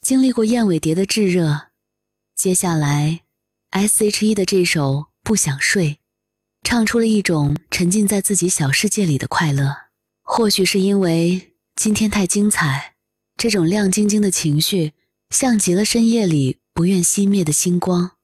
经历过燕尾蝶的炙热，接下来 S.H.E 的这首《不想睡》唱出了一种沉浸在自己小世界里的快乐。或许是因为今天太精彩，这种亮晶晶的情绪像极了深夜里不愿熄灭的星光。